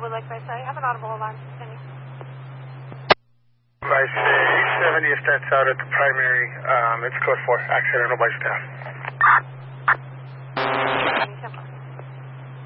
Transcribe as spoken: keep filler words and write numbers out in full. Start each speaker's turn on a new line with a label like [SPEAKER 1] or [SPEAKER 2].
[SPEAKER 1] Wood Lake Base. I have an audible alarm. Continue.
[SPEAKER 2] By six seventy, if that's out at the primary, um, it's code four. Accidental by staff.